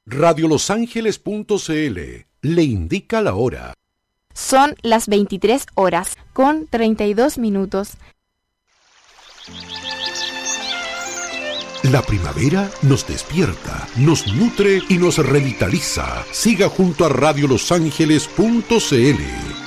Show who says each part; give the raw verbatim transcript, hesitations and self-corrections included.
Speaker 1: radio los ángeles punto c l le indica la hora.
Speaker 2: Son las veintitrés horas con treinta y dos minutos.
Speaker 1: La primavera nos despierta, nos nutre y nos revitaliza. Siga junto a radio los ángeles punto c l.